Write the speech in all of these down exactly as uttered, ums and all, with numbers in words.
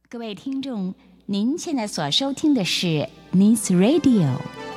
各位听众，您现在所收听的是 News Radio。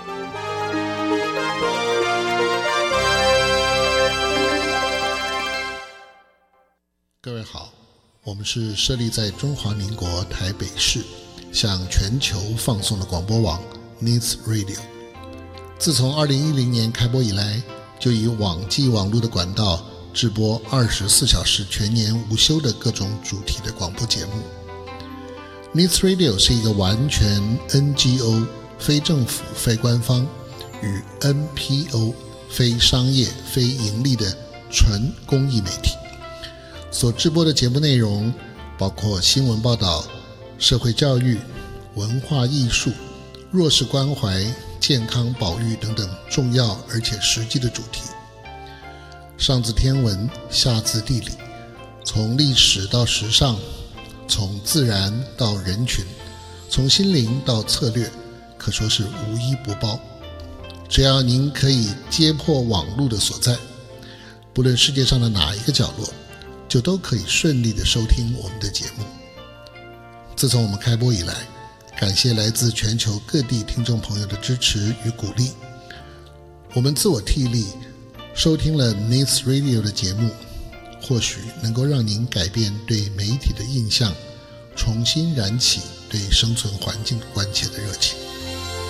各位好，我们是设立在中华民国台北市，向全球放送的广播网 News Radio。自从二零一零年开播以来，就以网际网络的管道直播二十四小时全年无休的各种主题的广播节目。News Radio 是一个完全 N G O 非政府非官方与 N P O 非商业非盈利的纯公益媒体，所直播的节目内容包括新闻报道、社会教育、文化艺术、弱势关怀、健康保育等等重要而且实际的主题。上自天文，下自地理，从历史到时尚，从自然到人群，从心灵到策略，可说是无一不包。只要您可以揭破网络的所在，不论世界上的哪一个角落，就都可以顺利地收听我们的节目。自从我们开播以来，感谢来自全球各地听众朋友的支持与鼓励。我们自我替力，收听了 News Radio 的节目，或许能够让您改变对媒体的印象，重新燃起对生存环境关切的热情。